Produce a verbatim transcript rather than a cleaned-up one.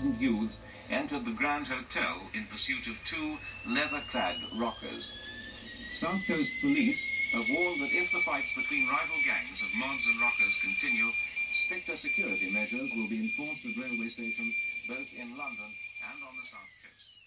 thousand youths entered the Grand Hotel in pursuit of two leather-clad rockers. South Coast Police have warned that if the fights between rival gangs of mods and rockers continue, stricter security measures will be enforced at railway stations both in London and on the South.